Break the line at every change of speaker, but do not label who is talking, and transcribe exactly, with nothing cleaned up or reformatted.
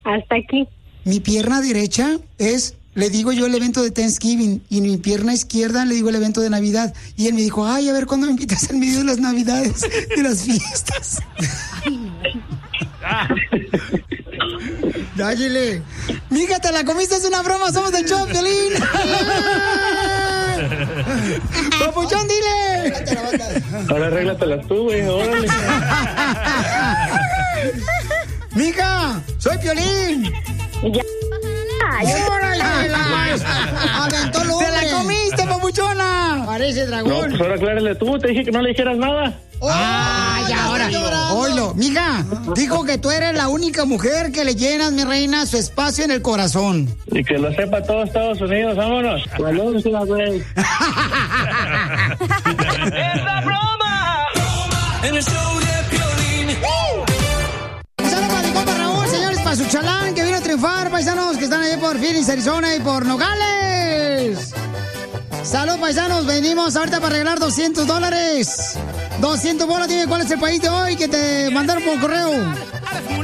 Hasta aquí.
Mi pierna derecha es, le digo yo, el evento de Thanksgiving, y mi pierna izquierda le digo el evento de Navidad. Y él me dijo, ay, a ver cuándo me invitas al medio de las Navidades, de las fiestas. Dájele. Mija, te la comiste, es una broma, somos del show, Piolín. Papuchón, dile.
Ahora arréglatelas tú, güey, órale.
Mija, soy Piolín.
Ya.
¡Órale! ¡Aventó el hombre! ¡Te la comiste, papuchona! Parece dragón.
No, pues ahora aclárale tú, te dije que no le dijeras nada.
¡Oh, ¡Ah, ya ahora! Oilo, mija, dijo que tú eres la única mujer que le llenas, mi reina, su espacio en el corazón.
Y que lo sepa todo Estados Unidos, vámonos. Saludos, güey.
¡Es la broma! En el show de Piolín.
Saludos para mi compa Raúl, señores, para su chalán que vino a triunfar, paisanos que están ahí por Phoenix, Arizona y por Nogales. Salud, paisanos, venimos ahorita para regalar doscientos dólares. doscientos bolas, dime cuál es el país de hoy que te mandaron por correo.